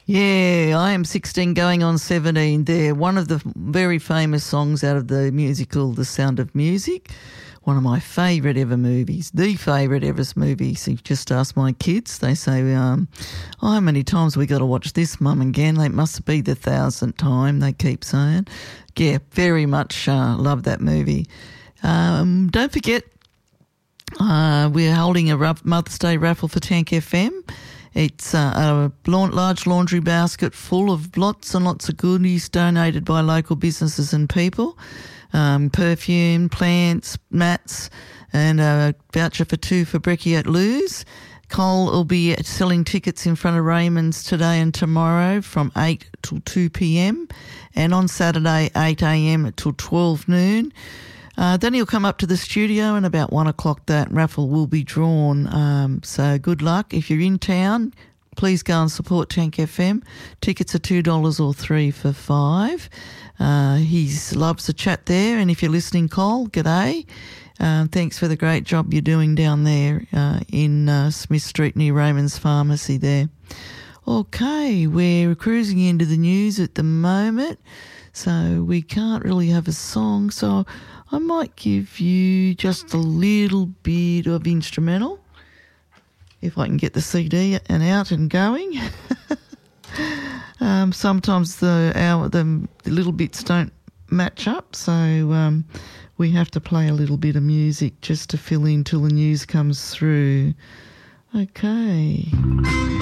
Yeah, I Am 16 going on 17 there. One of the very famous songs out of the musical The Sound of Music. One of my favourite ever movies, the favourite ever movie. So you just ask my kids, they say, how many times we got to watch this, Mum and Gan? It must be the 1,000th time, they keep saying. Yeah, very much love that movie. Don't forget, we're holding a Mother's Day raffle for Tank FM. It's a large laundry basket full of lots and lots of goodies donated by local businesses and people. Perfume, plants, mats, and a voucher for 2 for brekkie at Lou's. Cole will be selling tickets in front of Raymond's today and tomorrow from 8 till 2 p.m. and on Saturday 8 a.m. till 12 noon. Then he'll come up to the studio and about 1 o'clock that raffle will be drawn. So good luck. If you're in town, please go and support Tank FM. Tickets are $2 or $3 for $5. He loves to chat there. And if you're listening, Cole, g'day. Thanks for the great job you're doing down there in Smith Street near Raymond's Pharmacy there. Okay, we're cruising into the news at the moment, so we can't really have a song. So I might give you just a little bit of instrumental, if I can get the CD and out and going. Sometimes the little bits don't match up, so we have to play a little bit of music just to fill in till the news comes through. Okay.